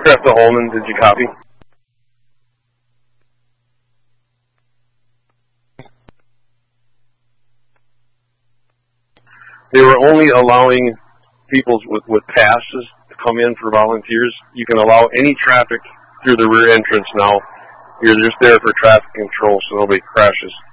Cresta Holman, did you copy? They were only allowing people with passes to come in for volunteers. You can allow any traffic through the rear entrance now. You're just there for traffic control so nobody crashes.